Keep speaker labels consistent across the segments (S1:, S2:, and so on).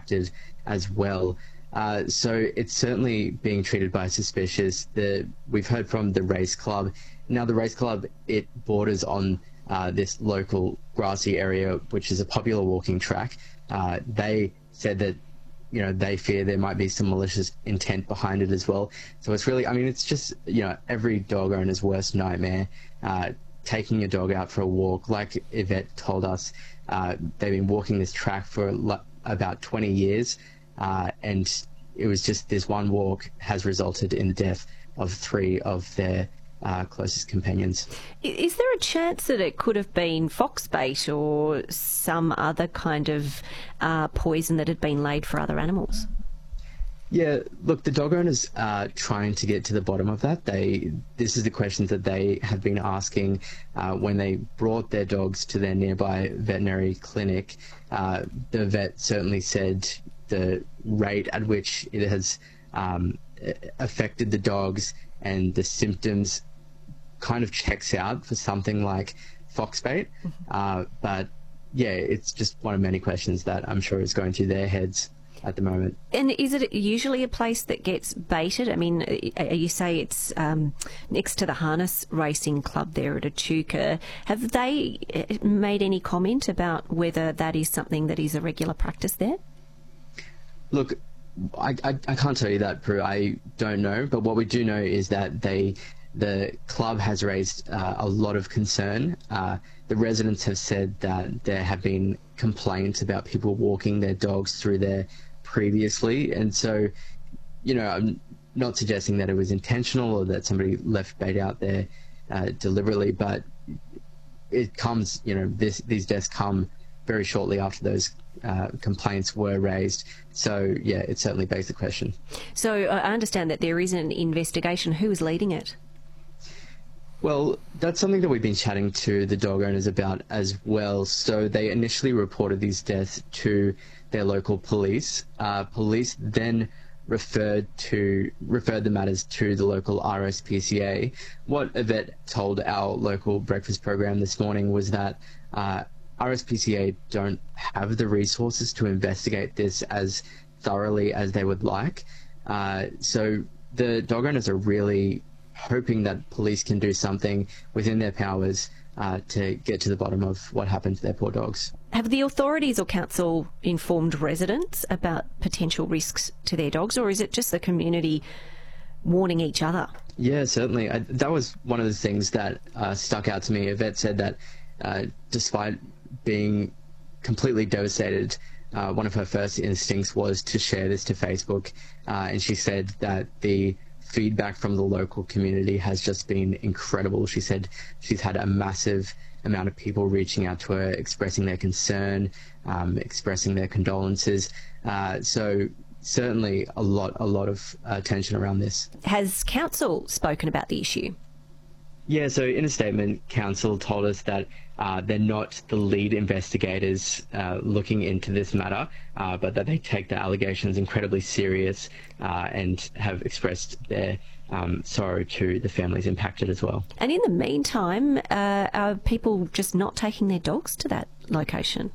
S1: impacted as well. So it's certainly being treated by suspicious. We've heard from the race club. Now the race club, it borders on this local grassy area, which is a popular walking track. They said that, you know, they fear there might be some malicious intent behind it as well. So it's really, I mean, it's just, you know, every dog owner's worst nightmare, taking your dog out for a walk. Like Yvette told us, they've been walking this track for about 20 years, and it was just this one walk has resulted in the death of 3 of their closest companions.
S2: Is there a chance that it could have been foxbait or some other kind of poison that had been laid for other animals?
S1: Yeah, look, the dog owners are trying to get to the bottom of that. This is the questions that they have been asking when they brought their dogs to their nearby veterinary clinic. The vet certainly said the rate at which it has affected the dogs and the symptoms kind of checks out for something like foxbait. But yeah, it's just one of many questions that I'm sure is going through their heads at the moment.
S2: And is it usually a place that gets baited? I mean, you say it's next to the harness racing club there at Echuca. Have they made any comment about whether that is something that is a regular practice there?
S1: Look, I can't tell you that, Prue. I don't know. But what we do know is that the club has raised a lot of concern. The residents have said that there have been complaints about people walking their dogs through there previously. And so, you know, I'm not suggesting that it was intentional or that somebody left bait out there deliberately, but it comes, you know, these deaths come very shortly after those complaints were raised. So, yeah, it certainly begs the question.
S2: So I understand that there is an investigation. Who is leading it?
S1: Well, that's something that we've been chatting to the dog owners about as well. So they initially reported these deaths to their local police. Police then referred the matters to the local RSPCA. What Yvette told our local breakfast program this morning was that RSPCA don't have the resources to investigate this as thoroughly as they would like. So the dog owners are really hoping that police can do something within their powers to get to the bottom of what happened to their poor dogs.
S2: Have the authorities or council informed residents about potential risks to their dogs, or is it just the community warning each other?
S1: Yeah, certainly. That was one of the things that stuck out to me. Yvette said that despite being completely devastated, one of her first instincts was to share this to Facebook, and she said that the feedback from the local community has just been incredible. She said she's had a massive amount of people reaching out to her, expressing their concern, expressing their condolences. So certainly a lot of attention around this.
S2: Has council spoken about the issue?
S1: Yeah, so in a statement, council told us that they're not the lead investigators looking into this matter, but that they take the allegations incredibly serious and have expressed their sorrow to the families impacted as well.
S2: And in the meantime, are people just not taking their dogs to that location?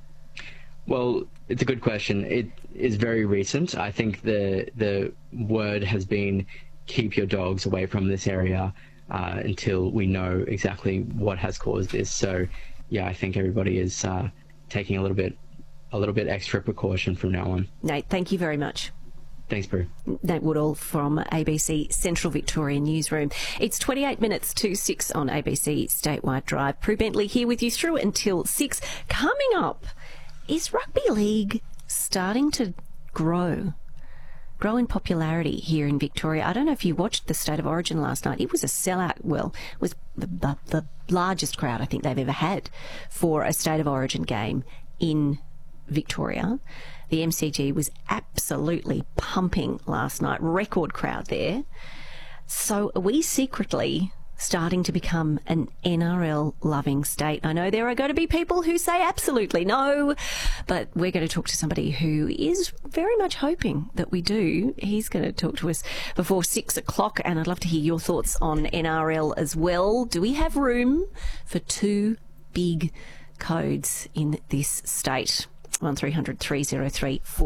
S1: Well, it's a good question. It is very recent. I think the word has been keep your dogs away from this area until we know exactly what has caused this. So, yeah, I think everybody is taking a little bit extra precaution from now on.
S2: Nate, thank you very much.
S1: Thanks, Prue.
S2: Nate Woodall from ABC Central Victoria Newsroom. It's 28 minutes to 6 on ABC Statewide Drive. Prue Bentley here with you through until 6. Coming up, is rugby league starting to grow in popularity here in Victoria? I don't know if you watched the State of Origin last night. It was a sellout. Well, it was the largest crowd I think they've ever had for a State of Origin game in Victoria. The MCG was absolutely pumping last night. Record crowd there. So are we secretly starting to become an NRL-loving state? I know there are going to be people who say absolutely no, but we're going to talk to somebody who is very much hoping that we do. He's going to talk to us before 6 o'clock, and I'd love to hear your thoughts on NRL as well. Do we have room for 2 big codes in this state? 1300 303 4